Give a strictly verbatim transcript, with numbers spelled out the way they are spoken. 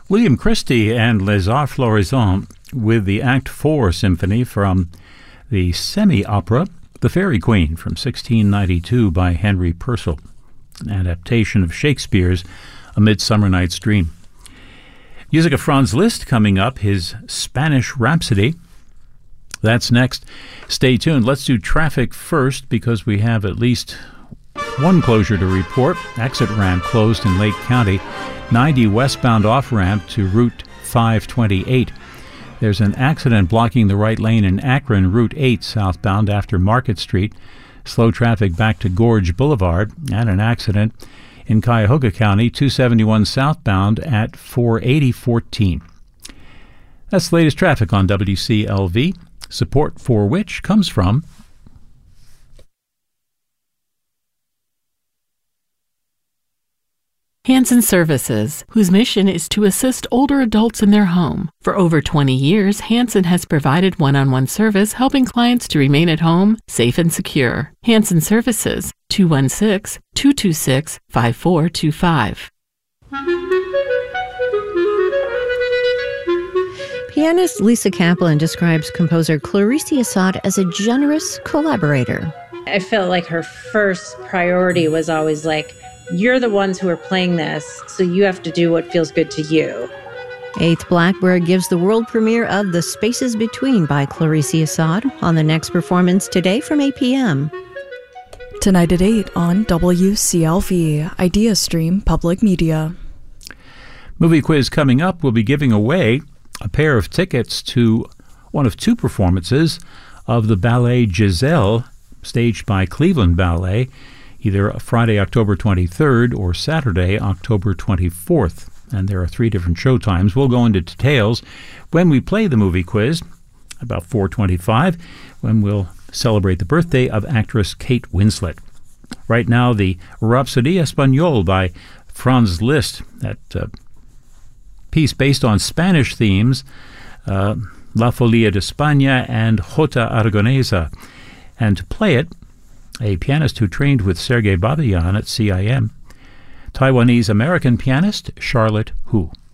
William Christie and Les Arts Florissants with the Act Four Symphony from the semi-opera The Fairy Queen from sixteen ninety-two by Henry Purcell, an adaptation of Shakespeare's A Midsummer Night's Dream. Music of Franz Liszt coming up, his Spanish Rhapsody. That's next. Stay tuned. Let's do traffic first because we have at least one closure to report. Exit ramp closed in Lake County. ninety westbound off-ramp to Route five twenty-eight. There's an accident blocking the right lane in Akron, Route eight southbound after Market Street. Slow traffic back to Gorge Boulevard, and an accident in Cuyahoga County, two seventy-one southbound at four eighty fourteen. That's the latest traffic on W C L V, support for which comes from Hanson Services, whose mission is to assist older adults in their home. For over twenty years, Hanson has provided one-on-one service helping clients to remain at home, safe and secure. Hanson Services, two one six, two two six, five four two five. Pianist Lisa Kaplan describes composer Clarice Assad as a generous collaborator. I felt like her first priority was always like, you're the ones who are playing this, so you have to do what feels good to you. Eighth Blackbird gives the world premiere of The Spaces Between by Clarice Assad on the next performance today from eight p.m. Tonight at eight on W C L V, Idea Stream Public Media. Movie quiz coming up. We'll be giving away a pair of tickets to one of two performances of the ballet Giselle, staged by Cleveland Ballet, either Friday, October twenty-third or Saturday, October twenty-fourth. And there are three different show times. We'll go into details when we play the movie quiz, about four twenty-five, when we'll celebrate the birthday of actress Kate Winslet. Right now, the Rhapsodie Espagnole by Franz Liszt, that uh, piece based on Spanish themes, uh, La Folia de España and Jota Aragonesa. And to play it, a pianist who trained with Sergei Babayan at C I M, Taiwanese-American pianist Charlotte Hu.